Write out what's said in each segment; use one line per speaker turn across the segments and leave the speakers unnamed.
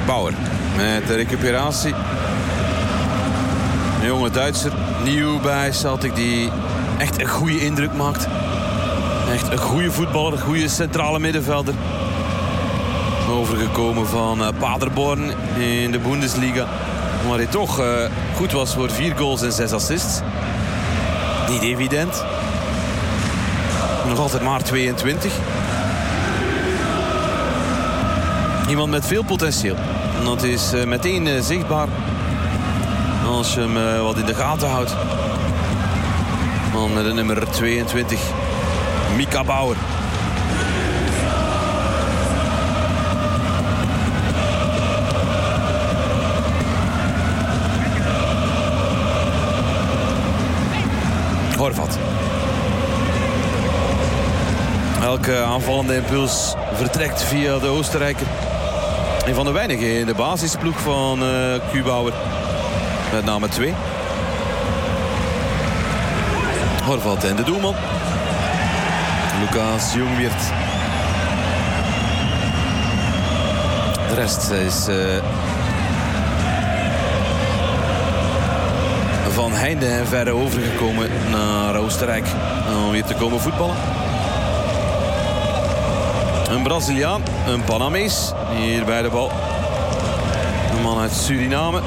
Bauer met de recuperatie. Een jonge Duitser, nieuw bij Celtic, die echt een goede indruk maakt. Echt een goede voetballer, een goede centrale middenvelder. Overgekomen van Paderborn in de Bundesliga. Waar hij toch goed was voor 4 goals en 6 assists. Niet evident. Nog altijd maar 22. Iemand met veel potentieel. En dat is meteen zichtbaar als je hem wat in de gaten houdt. Man met de nummer 22, Mika Bauer. Horvat. Elke aanvallende impuls vertrekt via de Oostenrijker. Een van de weinigen in de basisploeg van Kubauer. Met name 2. Horvat en de doelman. Lucas Jongwirth. De rest is van heinde en verre overgekomen naar Oostenrijk. Om weer te komen voetballen. Een Braziliaan, een Panamees. Hier bij de bal. Een man uit Suriname.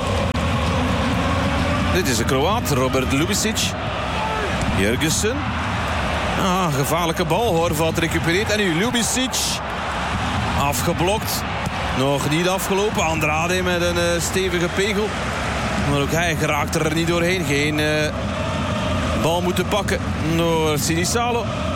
Dit is een Kroaat, Robert Lubicic. Jurgensen. Gevaarlijke bal. Horvat recupereert. En nu Lubicic. Afgeblokt. Nog niet afgelopen. Andrade met een stevige pegel. Maar ook hij geraakt er niet doorheen. Geen bal moeten pakken door Sinisalo.